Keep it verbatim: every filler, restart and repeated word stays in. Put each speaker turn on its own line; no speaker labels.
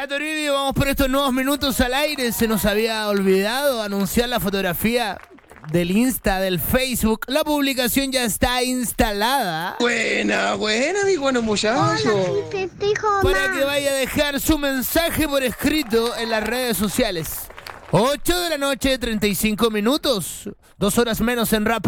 Ya, Toribio, vamos por estos nuevos minutos al aire. Se nos había olvidado anunciar la fotografía del Insta, del Facebook. La publicación ya está instalada.
Buena, buena, mi bueno muchacho.
Para que vaya a dejar su mensaje por escrito en las redes sociales. ocho de la noche, treinta y cinco minutos. Dos horas menos en Rap.